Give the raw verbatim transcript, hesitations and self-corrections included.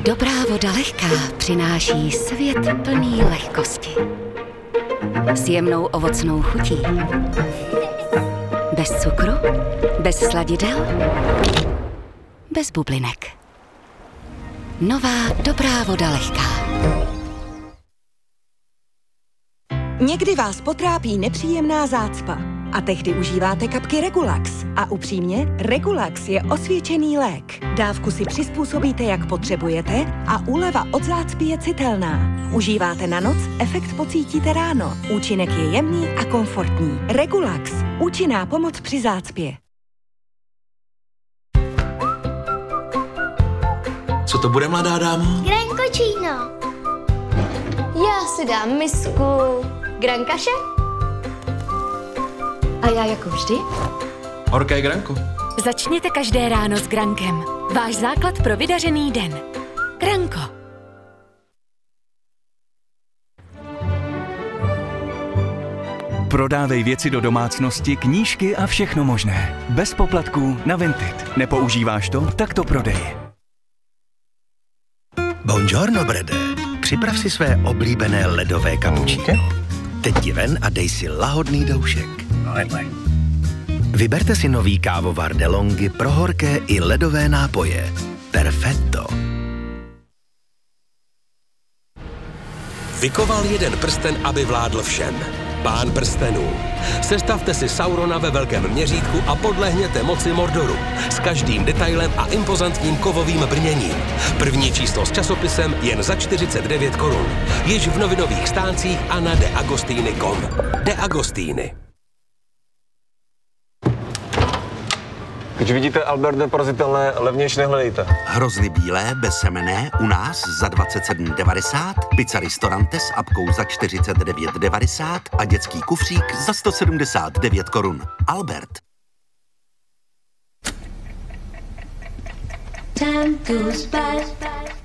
Dobrá voda lehká přináší svět plný lehkosti. S jemnou ovocnou chutí. Bez cukru, bez sladidel, bez bublinek. Nová dobrá voda lehká. Někdy vás potrápí nepříjemná zácpa a tehdy užíváte kapky Regulax. A upřímně, Regulax je osvědčený lék. Dávku si přizpůsobíte, jak potřebujete a úleva od zácpy je citelná. Užíváte na noc, efekt pocítíte ráno. Účinek je jemný a komfortní. Regulax. Účinná pomoc při zácpě. Co to bude, mladá dámo? Grankočíno. Já si dám misku grankaše. A já jako vždy? Horké granko. Začněte každé ráno s Grankem. Váš základ pro vydařený den. Granko. Prodávej věci do domácnosti, knížky a všechno možné. Bez poplatků na Vinted. Nepoužíváš to? Tak to prodej. Buongiorno, Brede. Připrav si své oblíbené ledové kapučíno. Teď ti ven a dej si lahodný doušek. Vyberte si nový kávovar DeLonghi pro horké i ledové nápoje. Perfetto. Vykoval jeden prsten, aby vládl všem. Pán prstenů. Sestavte si Saurona ve velkém měřítku a podlehněte moci Mordoru. S každým detailem a impozantním kovovým brněním. První číslo s časopisem jen za čtyřicet devět korun. Již v novinových stáncích a na de agostini tečka com. De Agostini. Když vidíte Alberde porazitelné, levnější nehledejte. Hrozny bílé, bezsemenné, u nás za dvacet sedm devadesát, pizza Ristorante s apkou za čtyřicet devět devadesát a dětský kufřík za sto sedmdesát devět korun. Albert. Time goes by.